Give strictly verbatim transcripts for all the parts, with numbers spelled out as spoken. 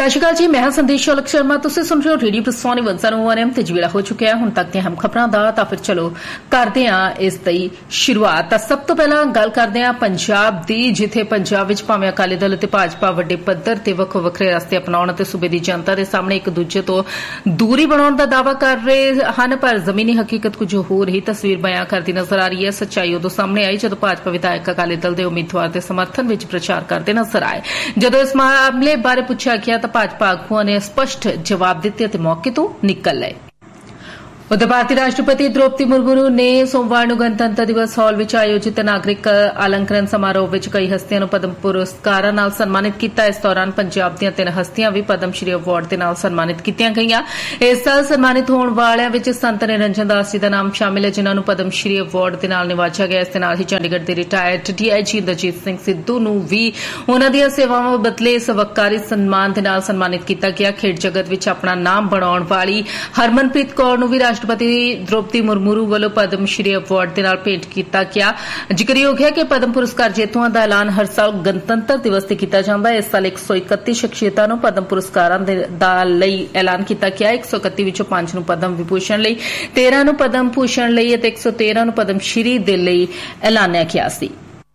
सत श्री अकाल जी, मैं संदेश शौलक शर्मा। तुसीं सुन रहे हो radio प्रसोनी one zero one M ते जवेला हो चुकिया हुण तक ਦੀਆਂ खबरां दा। तां फिर चलो करदे हां इस दी शुरुआत। तां सब तो पहलां गल करदे हां पंजाब दी, जिथे पंजाब विच भावें अकाली दल ते भाजपा वड्डे पद्धर ते वक् वक्खरे रस्ते अपनाउण ते सूबे दी जनता दे सामने एक दूजे तो दूरी बनाउण दा दावा कर रहे हन, पर जमीनी हकीकत कुछ होर ही तस्वीर बयां करदी नजर आ रही है। सच्चाई उदों सामने आई जदों भाजपा विधायक अकाली दल दे उम्मीदवार दे समर्थन विच प्रचार करदे नजर आए। जदों इस मामले बारे पुछया गया तां भाजपा आगुआं ने स्पष्ट जवाब दिते ते मौके तो निकल गए। उधर भारतीय राष्ट्रपति द्रौपदी मुर्मू ने सोमवार को गणतंत्र दिवस हॉल में आयोजित नागरिक अलंकरण समारोह में कई हस्तियों को पद्म पुरस्कारों नाल सम्मानित किया। इस दौरान पंजाब दी तीन हस्तियां भी पद्म श्री अवार्ड के नाल सम्मानित कीतियां गईयां। इस साल सम्मानित होने वालियां विच संत निरंजन दास जी का नाम शामिल है, जिन्हां नूं पद्म श्री अवार्ड के नाल निवाजा गया। इस दे नाल ही चंडीगढ़ के रिटायर्ड डीआईजी इंद्रजीत सिंह सिद्धू नूं भी उन्हां दीयां सेवावां बदले इस वकारी सम्मान के नाल सम्मानित किया गया। खेड जगत विच अपना नाम बनाउण वाली हरमनप्रीत कौर नूं भी राष्ट्रपति द्रौपदी मुर्मू वालों पद्म श्री अवार्ड के नाल भेंट किया गया। जिक्रयोग है कि पद्म पुरस्कार जेतुआं का ऐलान हर साल गणतंत्र दिवस से किया जाता है। इस साल एक सौ इकत्ती शख्सियतां नूं पद्म पुरस्कारां दा लई ऐलान किया गया। एक सौ इकत्ती विचों पांच नूं पद्म विभूषण लई, तेरह नूं पद्म भूषण लई ते एक सौ तेरह नूं पद्म श्री दे लई ऐलानिया गया सी।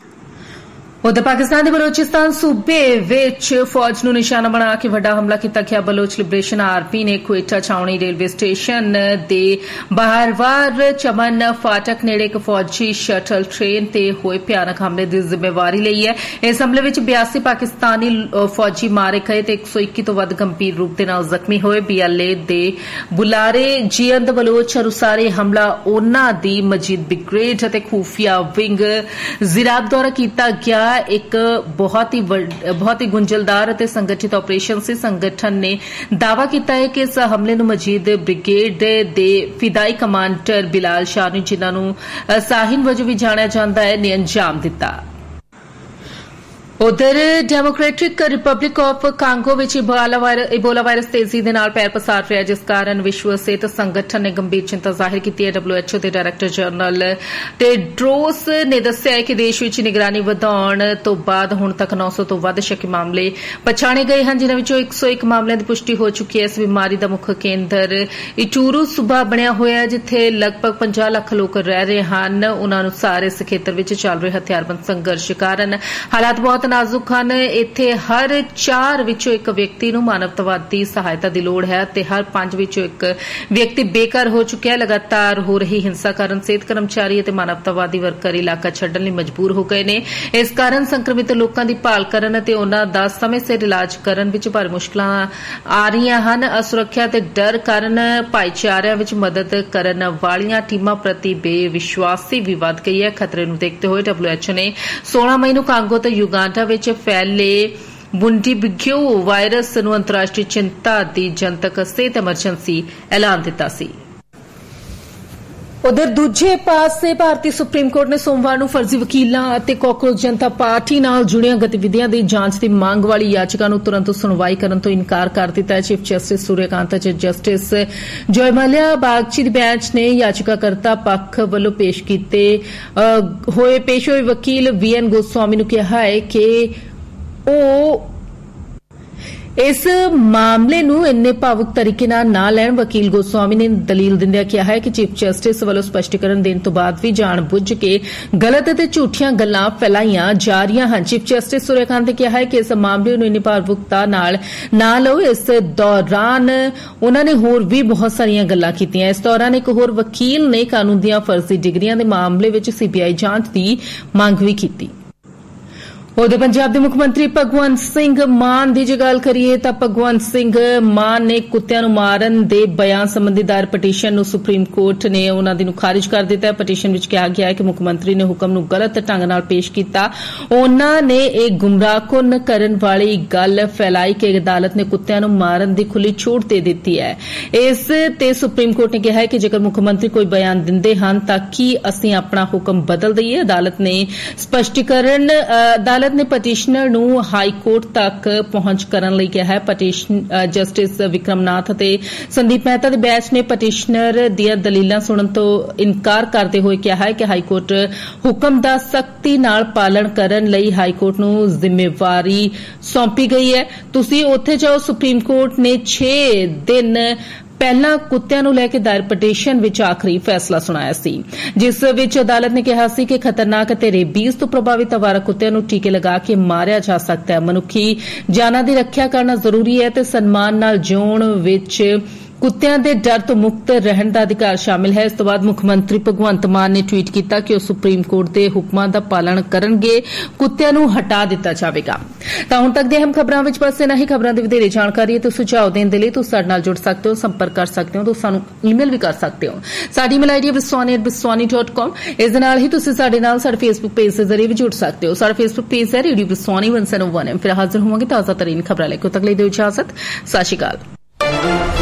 उधर पाकिस्तान के बलोचिस्तान सूबे विच फौज नूं निशाना बना के वड्डा हमला किया गया। बलोच लिबरेशन आर्मी ने क्वेटा छावनी रेलवे स्टेशन दे बहारवार चमन फाटक नेड़े एक फौजी शटल ट्रेन ते होए भयानक हमले की जिम्मेवारी लई है। इस हमले विच बयासी पाकिस्तानी फौजी मारे गए ते एक सौ इक्की तो वध गंभीर रूप दे नाल जख्मी होए। बीएलए दे बुलारे जियंद बलोच अनुसार हमला उन्हां दी मजीद ब्रिगेड ते खुफिया विंग जिराब द्वारा किया गया एक बहुत ही बहुत ही गुंजलदार और संगठित ऑपरेशन से। संगठन ने दावा किया है कि इस हमले नूं मजीद ब्रिगेड दे फिदाई कमांडर बिलाल शाह नूं, जिन्हां नूं साहिन वजों भी जाणिया जांदा है, ने अंजाम दिता। उधर democratic Republic of Congo which Ebola virus तेजी दे नाल पैर पसार रहा है, जिस कारण विश्व सेहत संगठन ने गंभीर चिंता जाहिर की है। डब्ल्यूएचओ के डायरैक्टर जनरल टेड्रोस ने दस्सिया है कि देश विच निगरानी वधाउण तो बाद हुण तक नौ सौ तो वध शक मामले पछाणे गए हैं, जिन्हां विचों एक सौ एक मामलों की पुष्टि हो चुकी है। इस बीमारी का मुख्य केंद्र इटूरू सूबा बनिया होया है, जिथे लगभग पचास लाख लोग रह रहे हैं। उन्हां अनुसार इस खेतर विच चल रहे हथियारबंद संघर्ष कारण हालात बहुत नाजुक ਹਨ। ਇੱਥੇ हर चार विचों एक व्यक्ति ਨੂੰ मानवतावादी सहायता की लोड़ है ते हर पांच विचों एक व्यक्ति बेघर हो चुका है। लगातार हो रही हिंसा कारण सेहत कर्मचारी और मानवतावादी वर्कर इलाका छड्डण लई मजबूर हो गए ने। इस कारण संक्रमित लोगों की भाल करन ते उन्हां दा समय सिर इलाज करन विच भारी मुश्किलां आ रहीआं हन। असुरक्षा ते डर कारण भाईचारिਆਂ विच मदद करन वालियां टीमां प्रति बेविश्वासी भी वध गई है। खतरे नूं देखते हुए डब्ल्यूएचओ ने सोलह मई नूं कांगो ते युगांडा विच फैले बुंडीबिग्यो वायरस नूं अंतरराष्ट्रीय चिंता दी जनतक सेहत एमरजेंसी ऐलान दिता सी। उधर दूजे पासे भारतीय सुप्रीम कोर्ट ने सोमवार को फर्जी वकीलों और काकरोच जनता पार्टी नाल जुड़ियां गतिविधियां की जांच की मांग वाली याचिका नूं तुरंत सुनवाई करने तो इनकार कर दिता है। चीफ जस्टिस सूर्यकांत ते जस्टिस जयमाल्या बागची दी बेंच ने याचिकाकर्ता पक्ष वल्लों पेश कीते होए पेश होए वकील वी एन गोस्वामी नूं कहा है कि ओ इस मामले नूं इन्ने भावुक तरीके नाल ना लैण। वकील गोस्वामी ने दलील दिंदिआं कहा है कि चीफ जस्टिस वालों स्पष्टीकरण देने तो बाद भी जाण-बुझ के गलत ते झूठियां गल्लां फैलाईआं जा रहीआं हन। चीफ जस्टिस सूर्यकांत ने कहा है कि इस मामले नूं इन्नी भावुकता नाल ना लो। इस दौरान उन्होंने होर भी बहुत सारियां गल्लां कीतिआं। इस दौरान एक होर वकील ने कानून दीआं फर्जी डिग्रियां दे मामले विच सीबीआई जांच की मंग भी कीती। उधर पंजाब के मुख्यमंत्री भगवंत सिंह मान की जो गल करिए तो भगवंत सिंह मान ने कुत्तियां नूं मारन दे बयान संबंधी दायर पटीशन नूं सुप्रीम कोर्ट ने उन्हां दी नूं खारिज कर दिता है। पटीशन विच कहा गया है कि मुख्यमंत्री ने हुक्म नूं गलत ढंग नाल पेश किया। उन्हां ने एक गुमराहकुन करन वाली गल फैलाई कि अदालत ने कुत्तियां नूं मारन दी खुली छूट दे दित्ती है। इस ते सुप्रीम कोर्ट ने कहा है कि जेकर मुख्यमंत्री कोई बयान दिंदे हन तां की असीं अपना हुक्म बदल दईए। अदालत ने स्पष्टीकरण अदालत ਅਦਾਲਤ ਨੇ ਪਟੀਸ਼ਨਰ ਨੂੰ ਹਾਈ ਕੋਰਟ ਤੱਕ ਪਹੁੰਚ ਕਰਨ ਲਈ ਕਿਹਾ ਹੈ। ਪਟੀਸ਼ਨ ਜਸਟਿਸ ਵਿਕਰਮਨਾਥ ਅਤੇ ਸੰਦੀਪ ਮਹਿਤਾ ਦੇ ਬੈਂਚ ਨੇ ਪਟੀਸ਼ਨਰ ਦੀਆਂ ਦਲੀਲਾਂ ਸੁਣਨ ਤੋਂ ਇਨਕਾਰ ਕਰਦੇ ਹੋਏ ਕਿਹਾ ਹੈ ਕਿ ਹਾਈ ਕੋਰਟ ਹੁਕਮ ਦਾ ਸਖਤੀ ਨਾਲ ਪਾਲਣ ਕਰਨ ਲਈ ਹਾਈ ਕੋਰਟ ਨੂੰ ਜ਼ਿੰਮੇਵਾਰੀ ਸੌਂਪੀ ਗਈ ਹੈ। ਤੁਸੀਂ ਉੱਥੇ ਜਾਓ। ਸੁਪਰੀਮ ਕੋਰਟ ਨੇ ਛੇ ਦਿਨ ਪਹਿਲਾਂ ਕੁੱਤਿਆਂ ਨੂੰ ਲੈ ਕੇ ਦਾਇਰ ਪਟੀਸ਼ਨ ਵਿੱਚ ਆਖਰੀ ਫੈਸਲਾ ਸੁਣਾਇਆ ਸੀ, ਜਿਸ ਵਿੱਚ ਅਦਾਲਤ ਨੇ ਕਿਹਾ ਸੀ ਕਿ ਖਤਰਨਾਕ ਅਤੇ ਰੇਬੀਜ਼ ਤੋਂ ਪ੍ਰਭਾਵਿਤ ਅਵਾਰਾ ਕੁੱਤਿਆਂ ਨੂੰ ਟੀਕੇ ਲਗਾ ਕੇ ਮਾਰਿਆ ਜਾ ਸਕਦਾ ਹੈ। ਮਨੁੱਖੀ ਜਾਨਾਂ ਦੀ ਰੱਖਿਆ ਕਰਨਾ ਜ਼ਰੂਰੀ ਹੈ ਤੇ ਸਨਮਾਨ ਨਾਲ ਜਿਉਣ ਵਿੱਚ ਕੁੱਤਿਆਂ ਦੇ ਡਰ ਤੋਂ ਮੁਕਤ ਰਹਿਣ ਦਾ ਅਧਿਕਾਰ ਸ਼ਾਮਿਲ ਹੈ। ਇਸ ਤੋਂ ਬਾਅਦ ਮੁੱਖ ਮੰਤਰੀ ਭਗਵੰਤ ਮਾਨ ਨੇ ਟਵੀਟ ਕੀਤਾ ਕਿ ਉਹ ਸੁਪਰੀਮ ਕੋਰਟ ਦੇ ਹੁਕਮਾਂ ਦਾ ਪਾਲਣ ਕਰਨਗੇ, ਕੁੱਤਿਆਂ ਨੂੰ ਹਟਾ ਦਿੱਤਾ ਜਾਵੇਗਾ। ਤਾਂ ਹੁਣ ਤੱਕ ਦੀਆਂ ਅਹਿਮ ਖਬਰਾਂ ਵਿੱਚ ਬਸ ਇਨ੍ਹਾਂ ਹੀ ਖਬਰਾਂ ਦੀ ਵਧੇਰੇ ਜਾਣਕਾਰੀ ਤੇ ਸੁਝਾਅ ਦੇਣ ਦੇ ਲਈ ਤੁਸੀਂ ਸਾਡੇ ਨਾਲ ਜੁੜ ਸਕਦੇ ਹੋ, ਸੰਪਰਕ ਕਰ ਸਕਦੇ ਹੋ, ਤੁਸੀਂ ਸਾਨੂੰ ਈਮੇਲ ਵੀ ਕਰ ਸਕਦੇ ਹੋ। ਸਾਡੀ ਈਮੇਲ ਆਈਡੀ ਹੈ ਬਿਸਵਾਨੀ ਐਟ ਬਿਸਵਾਨੀ ਡਾਟ ਕਾਮ। ਇਸ ਦੇ ਨਾਲ ਹੀ ਤੁਸੀਂ ਸਾਡੇ ਨਾਲ ਸਾਡੇ ਫੇਸਬੁੱਕ ਪੇਜ ਦੇ ਜ਼ਰੀਏ ਵੀ ਜੁੜ ਸਕਦੇ ਹੋ। ਸਾਡਾ ਫੇਸਬੁੱਕ ਪੇਜ ਹੈ ਰੇਡੀਓ ਬਿਸਵਾਨੀ ਇੱਕ ਸੌ ਇੱਕ ਐਮ। ਫਿਰ ਹਾਜ਼ਰ ਹੋਵਾਂਗੇ ਤਾਜ਼ਾ ਤਰੀਨ ਖਬਰਾਂ ਲੈ ਕੇ। ਉਦੋਂ ਤੱਕ ਲਈ ਦਿਓ ਇਜਾਜ਼ਤ। ਸਤਿ ਸ਼੍ਰੀ ਅਕਾਲ।